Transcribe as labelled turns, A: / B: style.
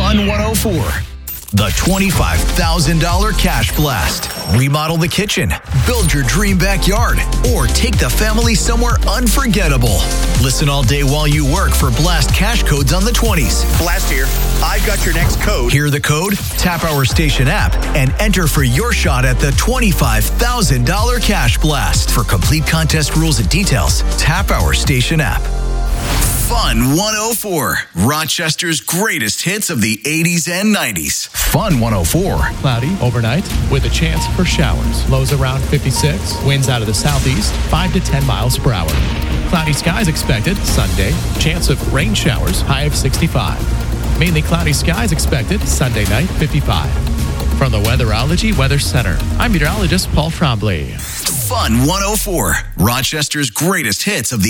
A: Fun 104. The $25,000 Cash Blast. Remodel the kitchen, build your dream backyard, or take the family somewhere unforgettable. Listen all day while you work for Blast cash codes on the 20s.
B: Blast here. I've got your next code.
A: Hear the code? Tap our station app and enter for your shot at the $25,000 Cash Blast. For complete contest rules and details, tap our station app. Fun 104. Rochester's greatest hits of the 80s and 90s. Fun 104.
C: Cloudy overnight with a chance for showers. Lows around 56. Winds out of the southeast 5 to 10 miles per hour. Cloudy skies expected Sunday. Chance of rain showers. High of 65. Mainly cloudy skies expected Sunday night 55. From the Weatherology Weather Center, I'm meteorologist Paul Trombley.
A: Fun 104. Rochester's greatest hits of the